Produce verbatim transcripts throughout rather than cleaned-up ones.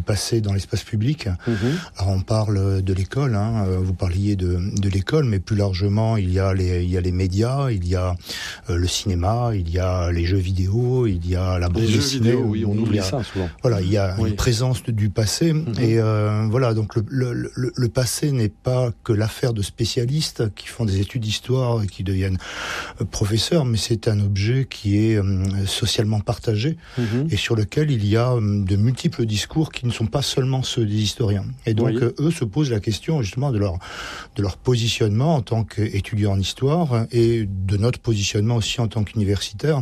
passé dans l'espace public. Mmh. Alors on parle de l'école, hein, vous parliez de, de l'école, mais plus largement il y a les, il y a les médias, il y a euh, le cinéma, il y a les jeux vidéo, il y a la bande dessinée. Les jeux vidéo, oui, on oublie a, ça souvent. Voilà, il y a oui. une présence du passé, mmh. et euh, voilà, donc le, le, le, le passé n'est pas que l'affaire de spécialistes qui font des études d'histoire et qui deviennent euh, professeurs, mais c'est un objet qui est euh, socialement partagé, mmh. et sur lequel il y a euh, de multiples discours qui ne sont pas seulement ceux des historiens. Et donc oui. euh, eux se posent la question justement de leur, de leur positionnement en tant qu'étudiants en histoire et de notre positionnement aussi en tant qu'universitaire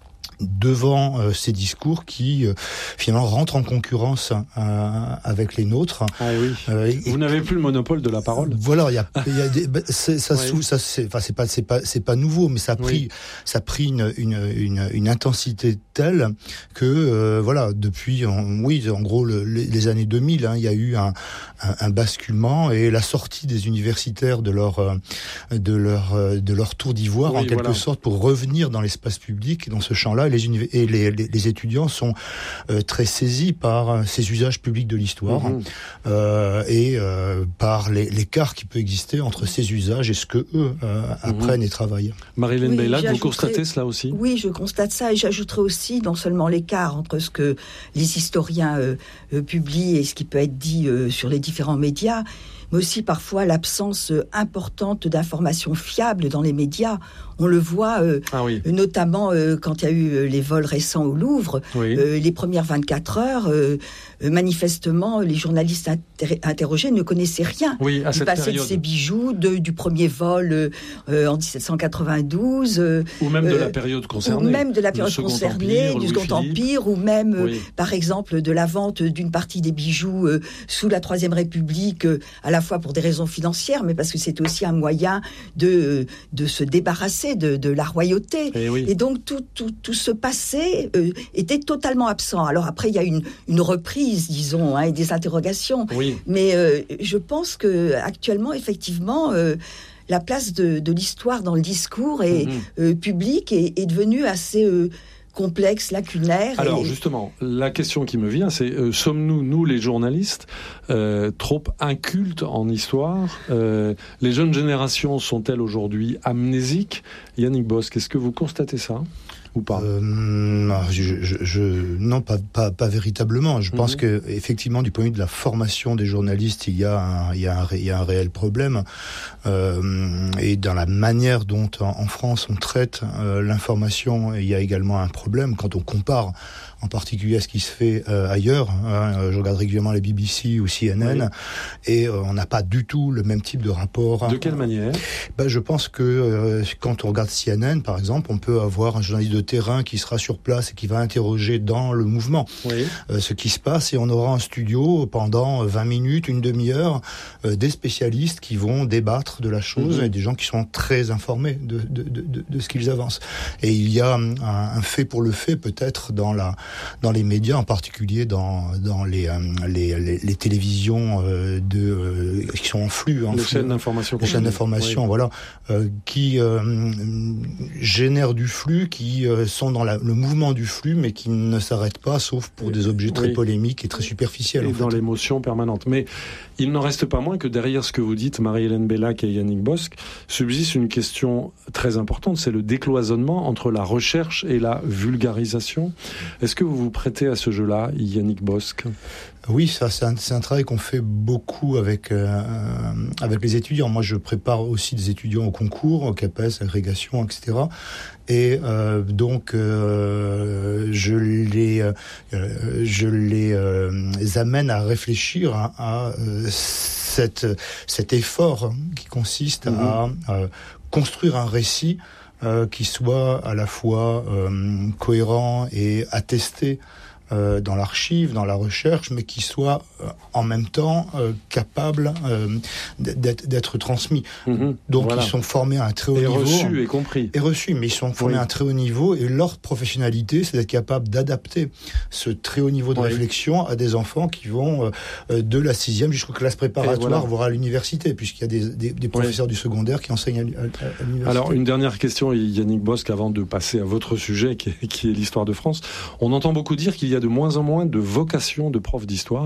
devant euh, ces discours qui euh, finalement rentrent en concurrence euh, avec les nôtres. Ah oui. Euh, Vous et, n'avez plus le monopole de la parole. Voilà, il y a, y a des, c'est, ça, oui. ça, c'est, enfin c'est pas, c'est pas, c'est pas nouveau, mais ça a pris, oui. ça a pris une, une, une, une intensité telle que euh, voilà, depuis, en, oui, en gros, le, les, les années deux mille, hein, il y a eu un, un, un basculement et la sortie des universitaires de leur, de leur, de leur tour d'ivoire oui, en quelque voilà. sorte pour revenir dans l'espace public, dans ce champ-là. Les univ- et les, les, les étudiants sont euh, très saisis par euh, ces usages publics de l'histoire mmh. euh, et euh, par les, l'écart qui peut exister entre ces usages et ce que eux euh, apprennent mmh. et travaillent. Marie-Hélène oui, Beylac, vous constatez cela aussi ? Oui, je constate ça et j'ajouterai aussi non seulement l'écart entre ce que les historiens euh, euh, publient et ce qui peut être dit euh, sur les différents médias, mais aussi parfois l'absence importante d'informations fiables dans les médias. On le voit euh, ah oui. notamment euh, quand il y a eu les vols récents au Louvre, oui. euh, les premières vingt-quatre heures, euh, manifestement, les journalistes inter- interrogés ne connaissaient rien oui, à du cette passé période. de ces bijoux, de, du premier vol euh, en dix-sept cent quatre-vingt-douze. Euh, ou même de la période concernée. Ou même de la période concernée, Empire, du Second Empire, ou même, oui. euh, par exemple, de la vente d'une partie des bijoux euh, sous la Troisième République, euh, à la fois pour des raisons financières, mais parce que c'est aussi un moyen de, de se débarrasser de, de la royauté. Et, oui. et donc, tout, tout, tout ce passé euh, était totalement absent. Alors après, il y a une, une reprise, disons, hein, et des interrogations. Oui. Mais euh, je pense qu'actuellement, effectivement, euh, la place de, de l'histoire dans le discours est, mm-hmm. euh, public est, est devenue assez... Euh, complexe, lacunaire. Alors et... justement, la question qui me vient, c'est euh, sommes-nous, nous les journalistes, euh, trop incultes en histoire ? euh, Les jeunes générations sont-elles aujourd'hui amnésiques ? Yannick Bosque, est-ce que vous constatez ça ? Ou pas euh, non, je, je, je, non pas, pas, pas véritablement. Je mm-hmm. pense que effectivement, du point de vue de la formation des journalistes, il y a un, il y a un, il y a un réel problème. Euh, et dans la manière dont en, en France on traite euh, l'information, il y a également un problème quand on compare en particulier à ce qui se fait euh, ailleurs. Hein. Je regarde régulièrement la B B C ou C N N, oui. et euh, on n'a pas du tout le même type de rapport. De quelle manière ? Ben, je pense que euh, quand on regarde C N N, par exemple, on peut avoir un journaliste de terrain qui sera sur place et qui va interroger dans le mouvement oui. euh, ce qui se passe, et on aura en studio pendant vingt minutes, une demi-heure, euh, des spécialistes qui vont débattre de la chose, mmh. et des gens qui sont très informés de, de, de, de, de ce qu'ils avancent. Et il y a un, un fait pour le fait, peut-être, dans la dans les médias, en particulier dans dans les euh, les, les, les télévisions euh, de euh, qui sont en flux, en les flux, chaînes d'information, les chaînes d'information, oui. voilà, euh, qui euh, génèrent du flux, qui euh, sont dans la, le mouvement du flux, mais qui ne s'arrêtent pas, sauf pour des objets très oui. polémiques et très superficiels. Et en dans fait. l'émotion permanente. Mais il n'en reste pas moins que derrière ce que vous dites, Marie-Hélène Beylac et Yannick Bosque, subsiste une question très importante, c'est le décloisonnement entre la recherche et la vulgarisation. Est-ce que vous vous prêtez à ce jeu-là, Yannick Bosque ? Oui, ça, c'est un, c'est un travail qu'on fait beaucoup avec euh, avec les étudiants. Moi, je prépare aussi des étudiants au concours, au CAPES, agrégation, et cetera. Et euh, donc, euh, je les euh, je les euh, amène à réfléchir à, à euh, cette cet effort qui consiste mmh. à, à construire un récit Euh, qui soit à la fois euh, cohérent et attesté euh, dans l'archive, dans la recherche, mais qui soit euh, en même temps euh, capable euh, d'être, d'être transmis. Mmh, Donc voilà. Ils sont formés à un très haut et niveau. Et reçus et compris. Et reçus, mais ils sont formés oui. à un très haut niveau, et leur professionnalité, c'est d'être capable d'adapter ce très haut niveau de oui. réflexion à des enfants qui vont euh, de la sixième jusqu'aux classes préparatoires, voilà. voire à l'université, puisqu'il y a des, des, des professeurs oui. du secondaire qui enseignent à, à, à l'université. Alors, une dernière question, Yannick Bosque, avant de passer à votre sujet, qui est, qui est l'histoire de France. On entend beaucoup dire qu'il y a de moins en moins de vocation de profs d'histoire.